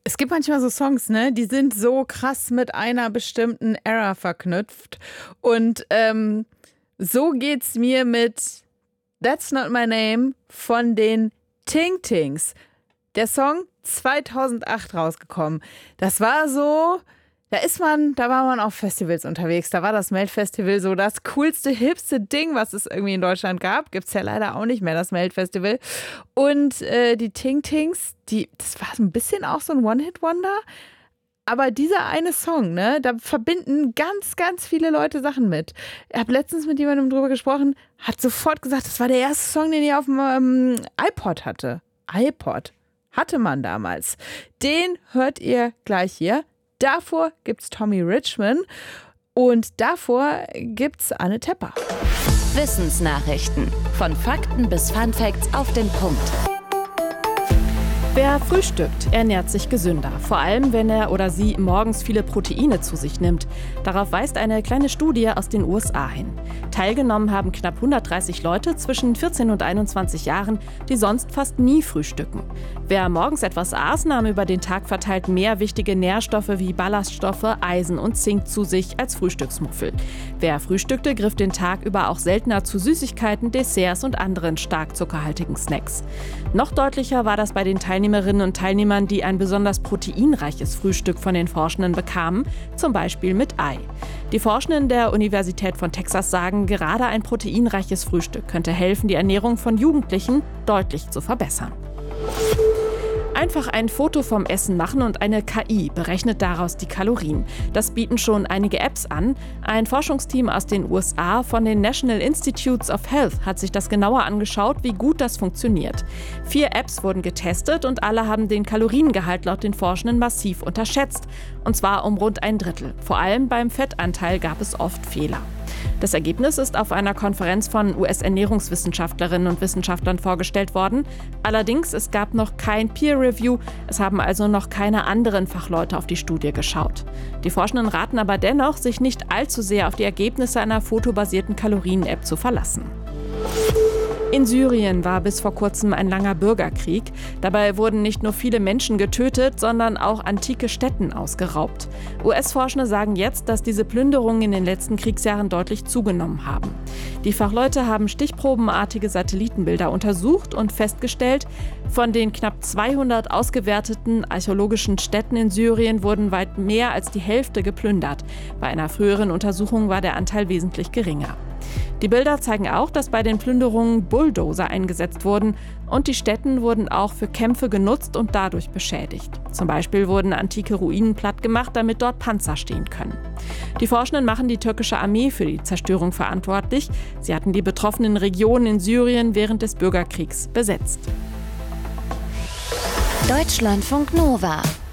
Es gibt manchmal so Songs, ne, die sind so krass mit einer bestimmten Era verknüpft. Und so geht's mir mit That's Not My Name von den Ting Tings. Der Song 2008 rausgekommen. Das war so, da war man auf Festivals unterwegs. Da war das Melt-Festival so das coolste, hipste Ding, was es irgendwie in Deutschland gab. Gibt's ja leider auch nicht mehr, das Melt-Festival. Und die Ting Tings, das war so ein bisschen auch so ein One-Hit-Wonder. Aber dieser eine Song, ne, da verbinden ganz, ganz viele Leute Sachen mit. Ich habe letztens mit jemandem drüber gesprochen, hat sofort gesagt, das war der erste Song, den ich auf dem iPod hatte. iPod hatte man damals. Den hört ihr gleich hier. Davor gibt's Tommy Richman und davor gibt's Anne Tepper. Wissensnachrichten. Von Fakten bis Funfacts auf den Punkt. Wer frühstückt, ernährt sich gesünder. Vor allem, wenn er oder sie morgens viele Proteine zu sich nimmt. Darauf weist eine kleine Studie aus den USA hin. Teilgenommen haben knapp 130 Leute zwischen 14 und 21 Jahren, die sonst fast nie frühstücken. Wer morgens etwas aß, nahm über den Tag verteilt mehr wichtige Nährstoffe wie Ballaststoffe, Eisen und Zink zu sich als Frühstücksmuffel. Wer frühstückte, griff den Tag über auch seltener zu Süßigkeiten, Desserts und anderen stark zuckerhaltigen Snacks. Noch deutlicher war das bei den Teilnehmerinnen und Teilnehmern, die ein besonders proteinreiches Frühstück von den Forschenden bekamen, zum Beispiel mit Ei. Die Forschenden der Universität von Texas sagen, gerade ein proteinreiches Frühstück könnte helfen, die Ernährung von Jugendlichen deutlich zu verbessern. Einfach ein Foto vom Essen machen und eine KI berechnet daraus die Kalorien. Das bieten schon einige Apps an. Ein Forschungsteam aus den USA von den National Institutes of Health hat sich das genauer angeschaut, wie gut das funktioniert. 4 Apps wurden getestet und alle haben den Kaloriengehalt laut den Forschenden massiv unterschätzt. Und zwar um rund 1/3. Vor allem beim Fettanteil gab es oft Fehler. Das Ergebnis ist auf einer Konferenz von US-Ernährungswissenschaftlerinnen und Wissenschaftlern vorgestellt worden. Allerdings, es gab noch kein Peer-Review, es haben also noch keine anderen Fachleute auf die Studie geschaut. Die Forschenden raten aber dennoch, sich nicht allzu sehr auf die Ergebnisse einer fotobasierten Kalorien-App zu verlassen. In Syrien war bis vor kurzem ein langer Bürgerkrieg. Dabei wurden nicht nur viele Menschen getötet, sondern auch antike Stätten ausgeraubt. US-Forschende sagen jetzt, dass diese Plünderungen in den letzten Kriegsjahren deutlich zugenommen haben. Die Fachleute haben stichprobenartige Satellitenbilder untersucht und festgestellt, von den knapp 200 ausgewerteten archäologischen Stätten in Syrien wurden weit mehr als die Hälfte geplündert. Bei einer früheren Untersuchung war der Anteil wesentlich geringer. Die Bilder zeigen auch, dass bei den Plünderungen Bulldozer eingesetzt wurden und die Stätten wurden auch für Kämpfe genutzt und dadurch beschädigt. Zum Beispiel wurden antike Ruinen plattgemacht, damit dort Panzer stehen können. Die Forschenden machen die türkische Armee für die Zerstörung verantwortlich. Sie hatten die betroffenen Regionen in Syrien während des Bürgerkriegs besetzt. Deutschlandfunk Nova